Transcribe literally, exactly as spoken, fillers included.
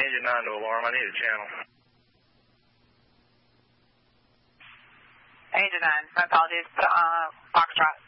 engine nine to alarm. I need a channel. Engine nine, my apologies. Uh, Foxtrot.